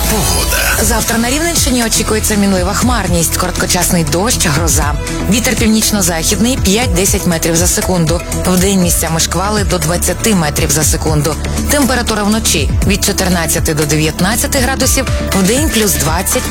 Завтра на Рівненщині очікується мінлива хмарність, короткочасний дощ, гроза. Вітер північно-західний 5-10 метрів за секунду. Вдень місцями шквали до 20 метрів за секунду. Температура вночі від 14 до 19 градусів, вдень плюс 20